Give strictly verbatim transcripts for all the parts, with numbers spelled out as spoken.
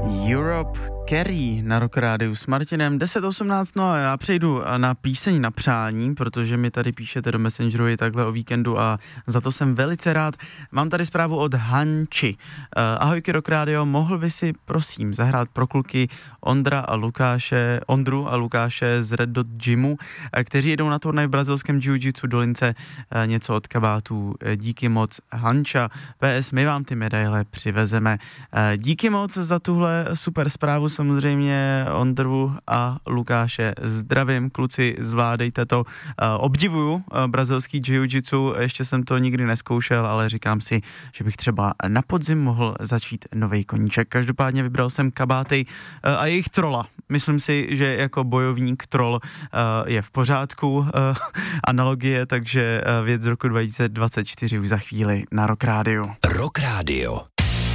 Europe Carey na Rock Rádiu s Martinem deset osmnáct, no a já přejdu na píseň na přání, protože mi tady píšete do Messengeru i takhle o víkendu a za to jsem velice rád. Mám tady zprávu od Hanči. Ahojky Rock Radio, mohl by si prosím zahrát pro kluky Ondra a Lukáše, Ondru a Lukáše z Red Dot Gymu, kteří jedou na turnaj v brazilském jiu-jitsu do Lince, něco od kabátů. Díky moc, Hanča. P S, my vám ty medaile přivezeme. Díky moc za tuhle super zprávu, samozřejmě Ondru a Lukáše zdravím, kluci, zvládejte to. Obdivuju brazilský jiu-jitsu, ještě jsem to nikdy neskoušel, ale říkám si, že bych třeba na podzim mohl začít novej koníček. Každopádně vybral jsem kabáty a jejich trola. Myslím si, že jako bojovník troll je v pořádku analogie, takže věc z roku dva tisíce dvacet čtyři už za chvíli na Rock Radio. Rock Radio.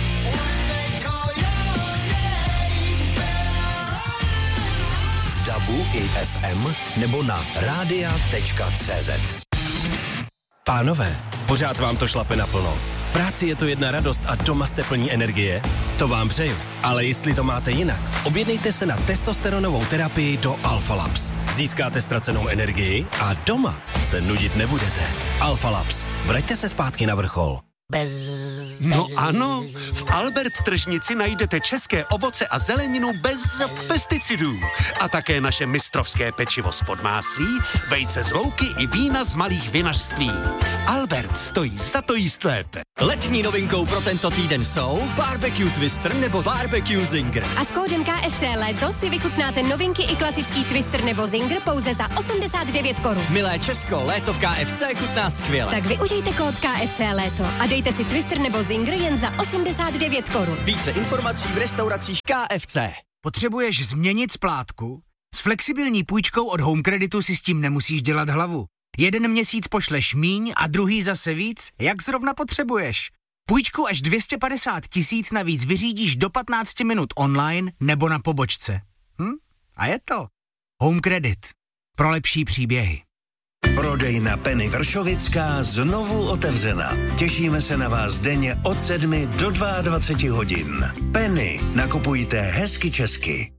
Dabu i F M nebo na rádia tečka cé zet. Pánové, pořád vám to šlape naplno. V práci je to jedna radost a doma jste plní energie? To vám přeju. Ale jestli to máte jinak, objednejte se na testosteronovou terapii do Alpha Labs. Získáte ztracenou energii a doma se nudit nebudete. Alpha Labs. Vraťte se zpátky na vrchol. Bez, no bez, ano, v Albert tržnici najdete české ovoce a zeleninu bez pesticidů. A také naše mistrovské pečivo z podmáslí, vejce z louky i vína z malých vinařství. Albert stojí za to jíst lépe. Letní novinkou pro tento týden jsou Barbecue Twister nebo Barbecue Zinger. A s kódem K F C Léto si vychutnáte novinky i klasický Twister nebo Zinger pouze za osmdesát devět korun. Milé Česko, léto v K F C chutná skvěle. Tak využijte kód K F C Léto a dejte si Twister nebo Zinger jen za osmdesát devět korun. Více informací v restauracích K F C. Potřebuješ změnit splátku? S flexibilní půjčkou od Home Creditu si s tím nemusíš dělat hlavu. Jeden měsíc pošleš míň a druhý zase víc, jak zrovna potřebuješ. Půjčku až dvě stě padesát tisíc navíc vyřídíš do patnáct minut online nebo na pobočce. Hm? A je to Home Credit. Pro lepší příběhy. Prodejna Penny Vršovická znovu otevřena. Těšíme se na vás denně od sedmi do dvaceti dvou hodin. Penny, nakupujte hezky česky.